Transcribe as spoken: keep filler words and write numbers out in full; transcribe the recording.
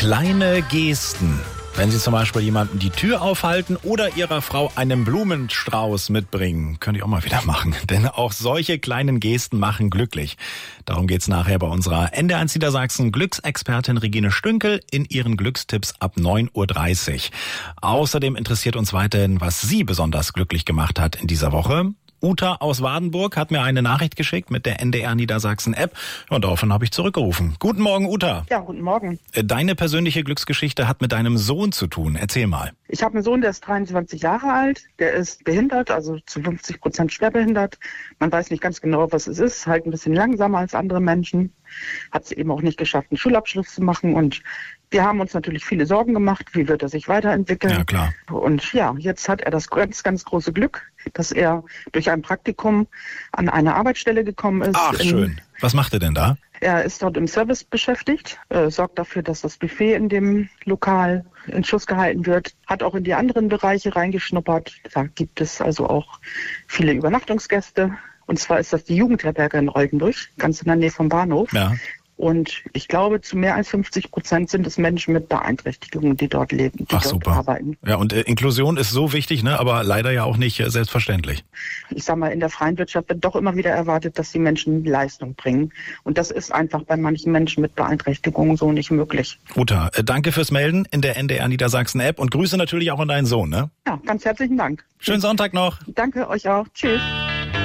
Kleine Gesten. Wenn Sie zum Beispiel jemandem die Tür aufhalten oder Ihrer Frau einen Blumenstrauß mitbringen, könnt ihr auch mal wieder machen. Denn auch solche kleinen Gesten machen glücklich. Darum geht's nachher bei unserer N D R eins Niedersachsen Glücksexpertin Regine Stünkel in ihren Glückstipps ab neun Uhr dreißig. Außerdem interessiert uns weiterhin, was Sie besonders glücklich gemacht hat in dieser Woche. Uta aus Wadenburg hat mir eine Nachricht geschickt mit der N D R Niedersachsen App und daraufhin habe ich zurückgerufen. Guten Morgen, Uta. Ja, guten Morgen. Deine persönliche Glücksgeschichte hat mit deinem Sohn zu tun. Erzähl mal. Ich habe einen Sohn, der ist dreiundzwanzig Jahre alt. Der ist behindert, also zu fünfzig Prozent schwerbehindert. Man weiß nicht ganz genau, was es ist. Halt ein bisschen langsamer als andere Menschen. Hat es eben auch nicht geschafft, einen Schulabschluss zu machen. Und wir haben uns natürlich viele Sorgen gemacht. Wie wird er sich weiterentwickeln? Ja, klar. Und ja, jetzt hat er das ganz, ganz große Glück, dass er durch ein Praktikum an eine Arbeitsstelle gekommen ist. Ach, schön. Was macht er denn da? Er ist dort im Service beschäftigt, äh, sorgt dafür, dass das Buffet in dem Lokal in Schuss gehalten wird, hat auch in die anderen Bereiche reingeschnuppert. Da gibt es also auch viele Übernachtungsgäste. Und zwar ist das die Jugendherberge in Oldenburg, ganz in der Nähe vom Bahnhof. Ja. Und ich glaube, zu mehr als fünfzig Prozent sind es Menschen mit Beeinträchtigungen, die dort leben, die Ach, dort super. arbeiten. Ja, und äh, Inklusion ist so wichtig, ne, aber leider ja auch nicht äh, selbstverständlich. Ich sag mal, in der freien Wirtschaft wird doch immer wieder erwartet, dass die Menschen Leistung bringen. Und das ist einfach bei manchen Menschen mit Beeinträchtigungen so nicht möglich. Uta, äh, danke fürs Melden in der N D R Niedersachsen App und Grüße natürlich auch an deinen Sohn, ne? Ja, ganz herzlichen Dank. Schönen Sonntag noch. Danke euch auch. Tschüss.